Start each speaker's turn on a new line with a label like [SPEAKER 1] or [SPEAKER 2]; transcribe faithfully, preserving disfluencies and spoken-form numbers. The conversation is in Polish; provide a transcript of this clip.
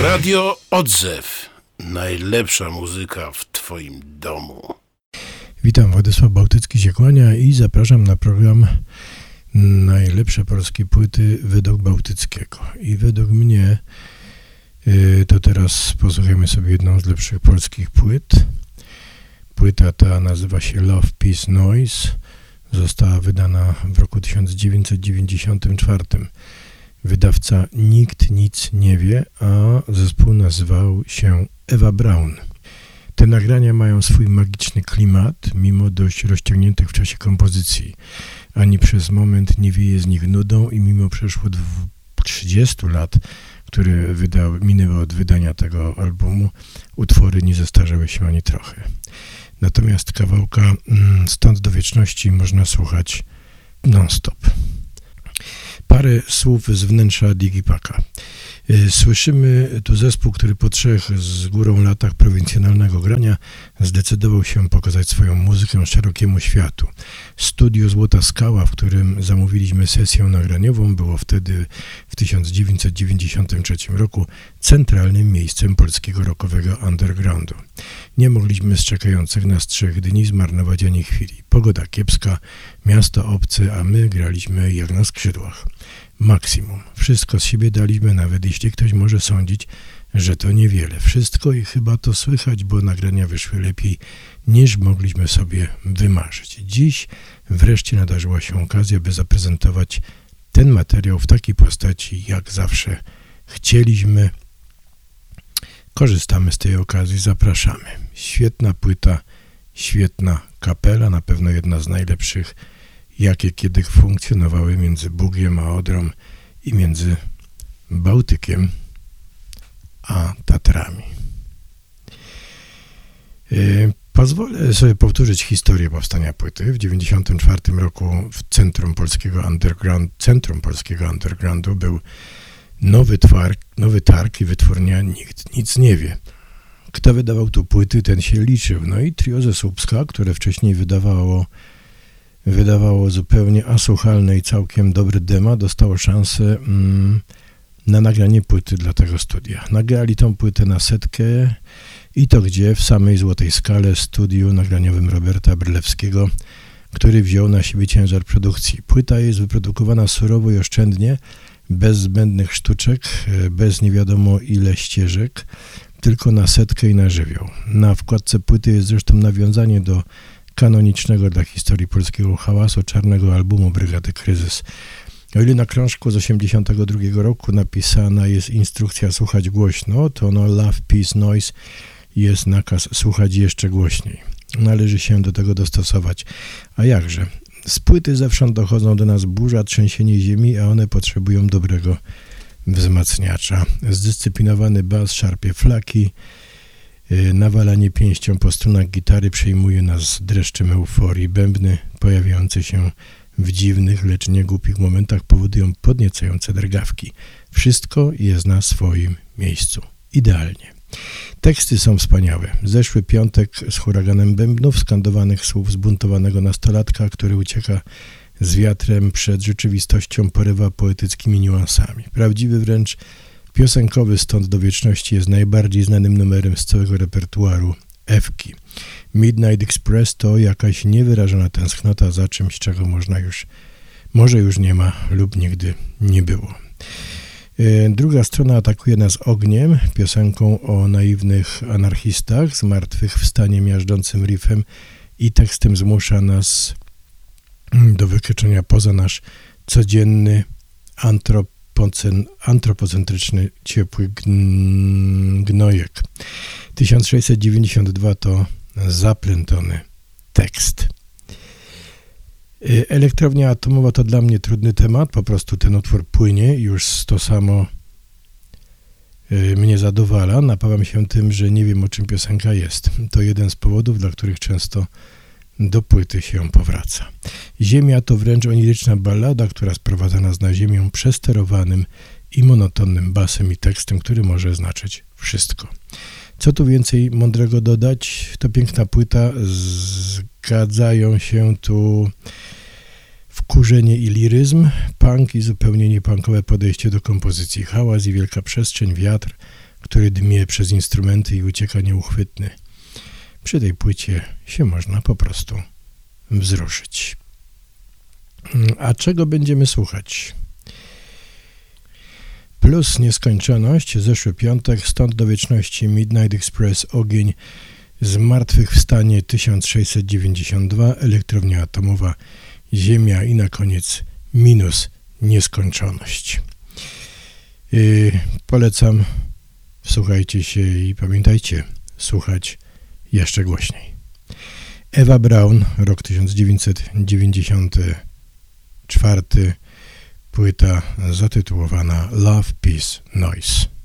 [SPEAKER 1] Radio Odzew. Najlepsza muzyka w twoim domu.
[SPEAKER 2] Witam, Władysław Bałtycki się kłania i zapraszam na program Najlepsze polskie płyty według Bałtyckiego. I według mnie yy, to teraz posłuchajmy sobie jedną z lepszych polskich płyt. Płyta ta nazywa się Love, Peace, Noise. Została wydana w roku tysiąc dziewięćset dziewięćdziesiątym czwartym. Wydawca Nikt Nic Nie Wie, a zespół nazywał się Ewa Braun. Te nagrania mają swój magiczny klimat, mimo dość rozciągniętych w czasie kompozycji. Ani przez moment nie wieje z nich nudą i mimo przeszło trzydziestu lat, które wydał, minęły od wydania tego albumu, utwory nie zestarzały się ani trochę. Natomiast kawałka Stąd do wieczności można słuchać non-stop. Parę słów z wnętrza Digipaka. Słyszymy tu zespół, który po trzech z górą latach prowincjonalnego grania zdecydował się pokazać swoją muzykę szerokiemu światu. Studio Złota Skała, w którym zamówiliśmy sesję nagraniową, było wtedy w tysiąc dziewięćset dziewięćdziesiątym trzecim roku centralnym miejscem polskiego rockowego undergroundu. Nie mogliśmy z czekających nas trzech dni zmarnować ani chwili. Pogoda kiepska, miasto obce, a my graliśmy jak na skrzydłach. Maksimum. Wszystko z siebie daliśmy, nawet jeśli ktoś może sądzić, że to niewiele. Wszystko i chyba to słychać, bo nagrania wyszły lepiej niż mogliśmy sobie wymarzyć. Dziś wreszcie nadarzyła się okazja, by zaprezentować ten materiał w takiej postaci, jak zawsze chcieliśmy. Korzystamy z tej okazji, zapraszamy. Świetna płyta, świetna kapela, na pewno jedna z najlepszych, jakie kiedy funkcjonowały między Bugiem a Odrą i między Bałtykiem a Tatrami. Yy, pozwolę sobie powtórzyć historię powstania płyty. W tysiąc dziewięćset dziewięćdziesiątym czwartym roku w Centrum Polskiego Underground, Centrum Polskiego Undergroundu był nowy, twark, nowy targ i wytwórnia Nikt Nic Nie Wie. Kto wydawał tu płyty, ten się liczył. No i trio ze Słupska, które wcześniej wydawało wydawało zupełnie asłuchalne i całkiem dobre demo, dostało szansę mm, na nagranie płyty dla tego studia. Nagrali tą płytę na setkę i to gdzie? W samej Złotej Skale, studiu nagraniowym Roberta Brylewskiego, który wziął na siebie ciężar produkcji. Płyta jest wyprodukowana surowo i oszczędnie, bez zbędnych sztuczek, bez nie wiadomo ile ścieżek, tylko na setkę i na żywioł. Na wkładce płyty jest zresztą nawiązanie do kanonicznego dla historii polskiego hałasu czarnego albumu Brygady Kryzys. O ile na krążku z osiemdziesiątego drugiego roku napisana jest instrukcja słuchać głośno, to no Love, Peace, Noise jest nakaz słuchać jeszcze głośniej. Należy się do tego dostosować. A jakże? Z płyty zewsząd dochodzą do nas burza, trzęsienie ziemi, a one potrzebują dobrego wzmacniacza. Zdyscyplinowany bas szarpie flaki, nawalanie pięścią po strunach gitary przejmuje nas dreszczem euforii. Bębny pojawiające się w dziwnych, lecz nie głupich momentach powodują podniecające drgawki. Wszystko jest na swoim miejscu. Idealnie. Teksty są wspaniałe. Zeszły piątek z huraganem bębnów, skandowanych słów zbuntowanego nastolatka, który ucieka z wiatrem przed rzeczywistością, porywa poetyckimi niuansami. Prawdziwy wręcz piosenkowy Stąd do wieczności jest najbardziej znanym numerem z całego repertuaru Ewki. Midnight Express to jakaś niewyrażona tęsknota za czymś, czego można już, może już nie ma lub nigdy nie było. Druga strona atakuje nas ogniem, piosenką o naiwnych anarchistach, zmartwychwstanie miażdżącym riffem i tekstem zmusza nas do wykroczenia poza nasz codzienny antrop antropocentryczny, ciepły gnojek. tysiąc sześćset dziewięćdziesiąty drugi to zaplętony tekst. Elektrownia atomowa to dla mnie trudny temat, po prostu ten utwór płynie i już to samo mnie zadowala. Napawam się tym, że nie wiem, o czym piosenka jest. To jeden z powodów, dla których często do płyty się powraca. Ziemia to wręcz oniryczna ballada, która sprowadza nas na ziemię przesterowanym i monotonnym basem i tekstem, który może znaczyć wszystko. Co tu więcej mądrego dodać? To piękna płyta. Zgadzają się tu wkurzenie i liryzm, punk i zupełnie niepunkowe podejście do kompozycji, hałas i wielka przestrzeń, wiatr, który dmie przez instrumenty i ucieka nieuchwytny. Przy tej płycie się można po prostu wzruszyć. A czego będziemy słuchać? Plus Nieskończoność, zeszły piątek, Stąd do wieczności, Midnight Express, Ogień, Zmartwychwstanie tysiąc sześćset dziewięćdziesiąt dwa, Elektrownia atomowa, Ziemia i na koniec Minus Nieskończoność. Yy, polecam, słuchajcie się i pamiętajcie, słuchać jeszcze głośniej. Ewa Braun, rok tysiąc dziewięćset dziewięćdziesiąty czwarty, płyta zatytułowana Love, Peace, Noise.